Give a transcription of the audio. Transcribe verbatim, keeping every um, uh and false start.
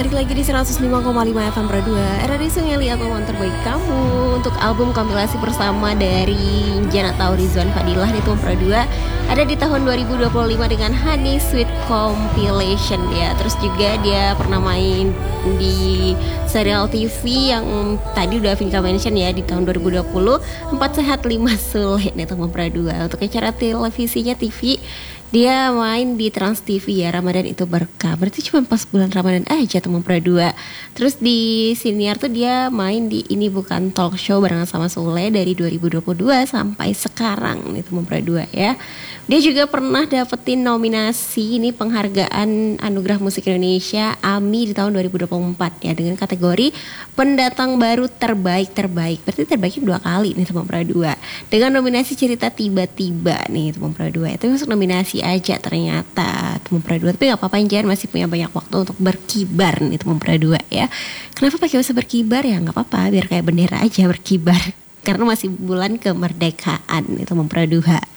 Balik lagi di seratus lima koma lima F M Pro dua R R I Sungai atau One terbaik kamu. Untuk album kompilasi bersama dari Jana atau Rizwan Fadilah di Tuan Pro dua ada di tahun dua ribu dua puluh lima dengan Honey Sweet Compilation ya. Terus juga dia pernah main di serial T V yang tadi udah Vinka mention ya di tahun dua ribu dua puluh, Empat Sehat Lima Sulit nih Tuan Pro dua. Untuk acara televisinya T V dia main di Trans T V ya, Ramadan Itu Berkah. Berarti cuma pas bulan Ramadan aja teman Pro dua. Terus di siniar tuh dia main di Ini Bukan Talk Show barengan sama Sule dari dua ribu dua puluh dua sampai sekarang nih teman Pro dua ya. Dia juga pernah dapetin nominasi ini penghargaan Anugerah Musik Indonesia A M I di tahun dua ribu dua puluh empat ya dengan kategori pendatang baru terbaik-terbaik. Berarti terbaiknya dua kali nih teman Pro dua. Dengan nominasi cerita tiba-tiba nih teman Pro dua. Itu masuk nominasi aja ternyata teman Pro dua, tapi nggak apa-apa, Jan masih punya banyak waktu untuk berkibar nih teman Pro dua ya. Kenapa pakai bahasa berkibar ya? Nggak apa-apa, biar kayak bendera aja berkibar karena masih bulan kemerdekaan nih teman Pro dua.